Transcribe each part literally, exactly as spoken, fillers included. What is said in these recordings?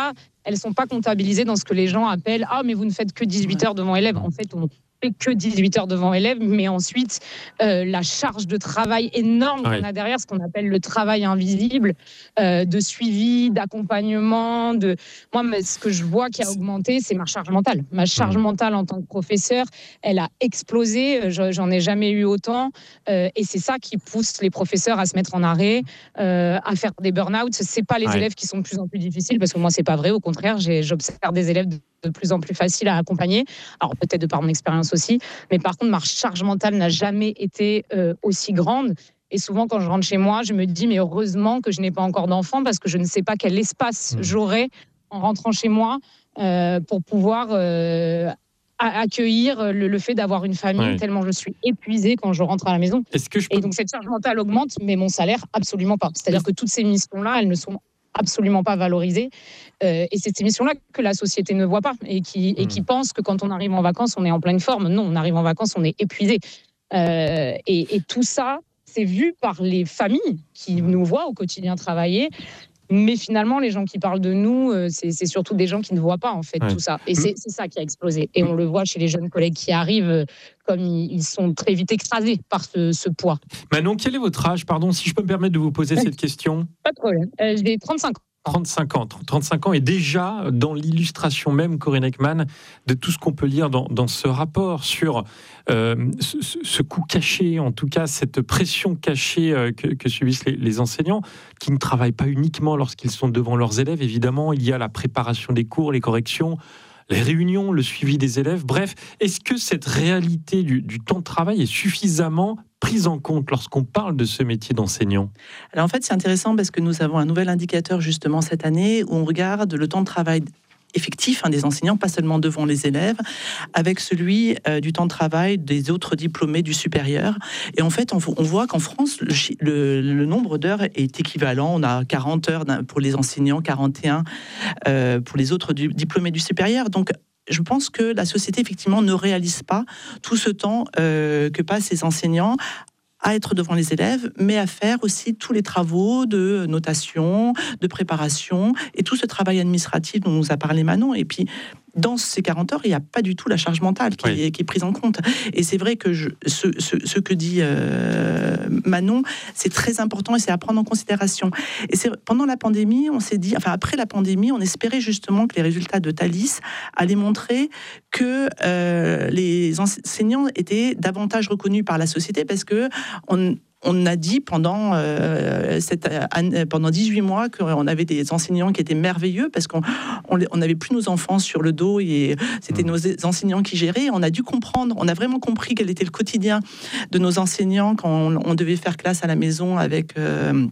pas, elles sont pas comptabilisées dans ce que les gens appellent « Ah, mais vous ne faites que dix-huit heures devant élèves ». En fait, on fait que dix-huit heures devant élèves, mais ensuite, euh, la charge de travail énorme Ouais. qu'on a derrière, ce qu'on appelle le travail invisible, euh, de suivi, d'accompagnement, de... Moi, ce que je vois qui a augmenté, c'est ma charge mentale. Ma charge Mmh. mentale en tant que professeur, elle a explosé, j'en ai jamais eu autant, euh, et c'est ça qui pousse les professeurs à se mettre en arrêt, euh, à faire des burn-out. C'est pas les Ouais. élèves qui sont de plus en plus difficiles, parce que moi, c'est pas vrai, au contraire, j'observe des élèves de de plus en plus faciles à accompagner, alors peut-être de par mon expérience aussi, mais par contre, ma charge mentale n'a jamais été euh, aussi grande. Et souvent, quand je rentre chez moi, je me dis, mais heureusement que je n'ai pas encore d'enfant, parce que je ne sais pas quel espace mmh. j'aurai en rentrant chez moi euh, pour pouvoir euh, accueillir le, le fait d'avoir une famille, ouais. tellement je suis épuisée quand je rentre à la maison. Est-ce que je peux... Et donc, cette charge mentale augmente, mais mon salaire, absolument pas. C'est-à-dire que toutes ces missions-là, elles ne sont absolument pas valorisées. Euh, et c'est ces missions-là que la société ne voit pas et qui, mmh. et qui pense que quand on arrive en vacances, on est en pleine forme. Non, on arrive en vacances, on est épuisé. Euh, et, et tout ça, c'est vu par les familles qui nous voient au quotidien travailler. Mais finalement, les gens qui parlent de nous, c'est, c'est surtout des gens qui ne voient pas en fait ouais. tout ça. Et c'est, c'est ça qui a explosé. Et on le voit chez les jeunes collègues qui arrivent, comme ils sont très vite écrasés par ce, ce poids. Manon, quel est votre âge? Pardon, si je peux me permettre de vous poser cette question. Pas de problème. Euh, j'ai trente-cinq ans. trente-cinq ans. trente-cinq ans et déjà dans l'illustration même, Corinne Ekman, de tout ce qu'on peut lire dans, dans ce rapport sur euh, ce, ce coup caché, en tout cas cette pression cachée euh, que, que subissent les, les enseignants, qui ne travaillent pas uniquement lorsqu'ils sont devant leurs élèves. Évidemment, il y a la préparation des cours, les corrections, les réunions, le suivi des élèves. Bref, est-ce que cette réalité du, du temps de travail est suffisamment prise en compte lorsqu'on parle de ce métier d'enseignant? Alors en fait, c'est intéressant parce que nous avons un nouvel indicateur justement cette année où on regarde le temps de travail effectif hein, des enseignants, pas seulement devant les élèves, avec celui euh, du temps de travail des autres diplômés du supérieur. Et en fait, on, on voit qu'en France, le, le, le nombre d'heures est équivalent. On a quarante heures pour les enseignants, quarante et un euh, pour les autres du, diplômés du supérieur. Donc, je pense que la société, effectivement, ne réalise pas tout ce temps euh, que passent ces enseignants à être devant les élèves, mais à faire aussi tous les travaux de notation, de préparation, et tout ce travail administratif dont nous a parlé Manon. Et puis, dans ces quarante heures, il n'y a pas du tout la charge mentale qui, oui. est, qui est prise en compte. Et c'est vrai que je, ce, ce, ce que dit euh, Manon, c'est très important et c'est à prendre en considération. Et c'est, pendant la pandémie, on s'est dit, enfin après la pandémie, on espérait justement que les résultats de Thalys allaient montrer que euh, les enseignants étaient davantage reconnus par la société parce que on On a dit pendant, euh, cette, euh, pendant dix-huit mois qu'on avait des enseignants qui étaient merveilleux parce qu'on on n'avait plus nos enfants sur le dos et c'était mmh. nos enseignants qui géraient. On a dû comprendre, on a vraiment compris quel était le quotidien de nos enseignants quand on, on devait faire classe à la maison avec, euh,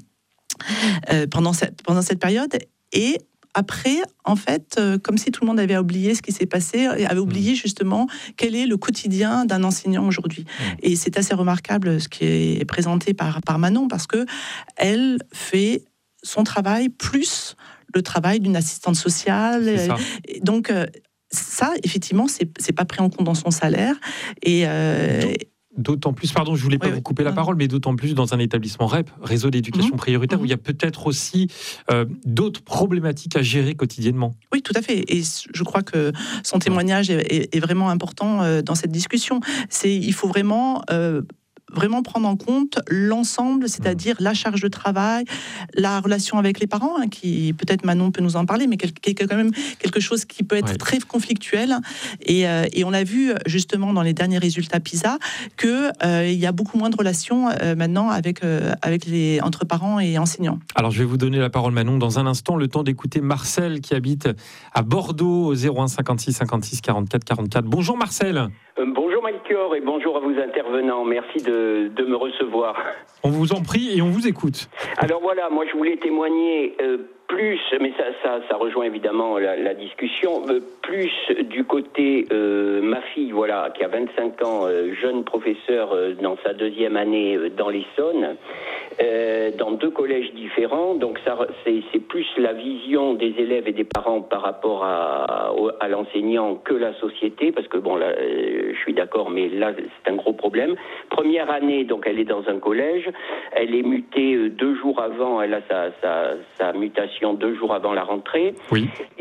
euh, pendant, cette, pendant cette période. Et après, en fait, euh, comme si tout le monde avait oublié ce qui s'est passé, avait oublié justement quel est le quotidien d'un enseignant aujourd'hui. Mmh. Et c'est assez remarquable ce qui est présenté par, par Manon, parce qu'elle fait son travail plus le travail d'une assistante sociale. Et donc, euh, ça, effectivement, c'est, c'est pas pris en compte dans son salaire. Et... Euh, D'autant plus, pardon, je voulais pas oui, vous couper oui. la parole, mais d'autant plus dans un établissement R E P, réseau d'éducation mmh. prioritaire, mmh. où il y a peut-être aussi euh, d'autres problématiques à gérer quotidiennement. Oui, tout à fait. Et je crois que son témoignage est, est, est vraiment important euh, dans cette discussion. C'est, il faut vraiment... Euh, vraiment prendre en compte l'ensemble, c'est-à-dire la charge de travail, la relation avec les parents, hein, qui peut-être Manon peut nous en parler, mais qui est quand même quelque chose qui peut être ouais. très conflictuel. Et, euh, et on a vu justement dans les derniers résultats PISA qu'il euh, y a beaucoup moins de relations euh, maintenant avec, euh, avec les, entre parents et enseignants. Alors je vais vous donner la parole Manon dans un instant, le temps d'écouter Marcel qui habite à Bordeaux au zéro un cinquante-six cinquante-six quarante-quatre quarante-quatre. Bonjour Marcel. Euh, bonjour Melchior et bonjour à vos intervenants. Merci de, de me recevoir. On vous en prie et on vous écoute. Alors voilà, moi je voulais témoigner euh, plus, mais ça, ça, ça rejoint évidemment la, la discussion, euh, plus du côté euh, ma fille, voilà, qui a vingt-cinq ans, euh, jeune professeur euh, dans sa deuxième année euh, dans l'Essonne, euh, dans deux collèges différents. Donc ça, c'est, c'est plus la vision des élèves et des parents par rapport à, à l'enseignant que la société, parce que bon, là, euh, je suis d'accord, mais là c'est un gros problème. Première année, donc elle est dans un collège, elle est mutée euh, deux jours avant, elle a sa, sa, sa mutation deux jours avant la rentrée. Oui.